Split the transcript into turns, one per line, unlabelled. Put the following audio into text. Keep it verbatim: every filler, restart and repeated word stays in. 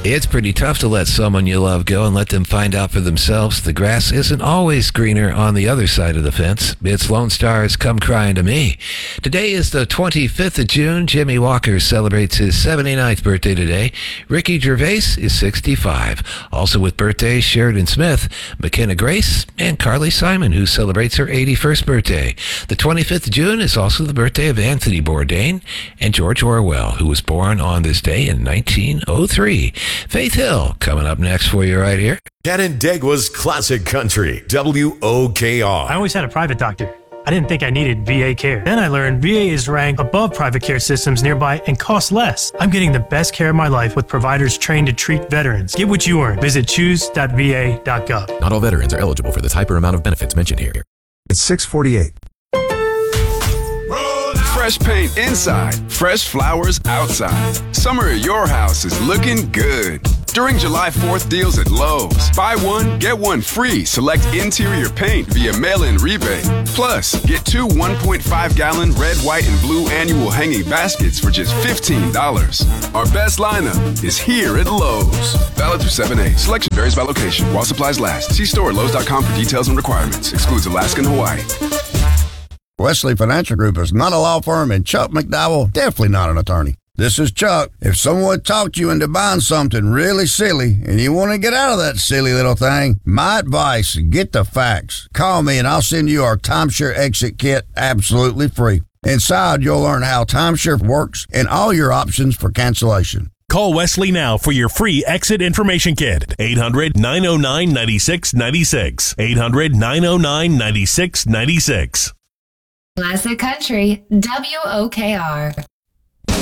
It's pretty tough to let someone you love go and let them find out for themselves the grass isn't always greener on the other side of the fence. It's Lone Star's Come Crying to Me. Today is the twenty-fifth of June. Jimmy Walker celebrates his seventy-ninth birthday today. Ricky Gervais is sixty-five. Also with birthdays, Sheridan Smith, McKenna Grace, and Carly Simon, who celebrates her eighty-first birthday. The twenty-fifth of June is also the birthday of Anthony Bourdain and George Orwell, who was born on this day in nineteen oh three. Faith Hill coming up next for you right here.
Canandaigua's Classic Country, W O K R.
I always had a private doctor. I didn't think I needed V A care. Then I learned V A is ranked above private care systems nearby and costs less. I'm getting the best care of my life with providers trained to treat veterans. Get what you earn. Visit choose dot v a dot gov.
Not all veterans are eligible for the type or amount of benefits mentioned here.
It's six forty-eight.
Fresh paint inside, fresh flowers outside. Summer at your house is looking good. During July fourth deals at Lowe's, buy one, get one free. Select interior paint via mail-in rebate. Plus, get two one point five gallon red, white, and blue annual hanging baskets for just fifteen dollars. Our best lineup is here at Lowe's. Valid through seven eight. Selection varies by location while supplies last. See store at lowes dot com for details and requirements. Excludes Alaska and Hawaii.
Wesley Financial Group is not a law firm, and Chuck McDowell definitely not an attorney. This is Chuck. If someone talked you into buying something really silly and you want to get out of that silly little thing, my advice, get the facts. Call me and I'll send you our timeshare exit kit absolutely free. Inside, you'll learn how timeshare works and all your options for cancellation.
Call Wesley now for your free exit information kit. eight hundred, nine oh nine, nine six nine six. eight hundred, nine oh nine, nine six nine six.
Classic Country, W O K R.